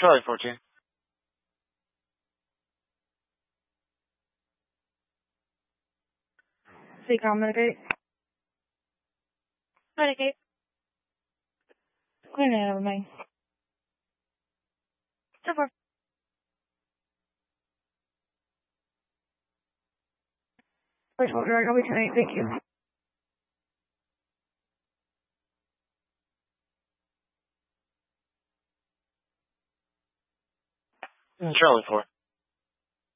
Charlie 14. Seacom, mitigate. Mitigate. Clear net over main. 2-4. First one, direct, I'll be 10-8, thank you. Charlie 4.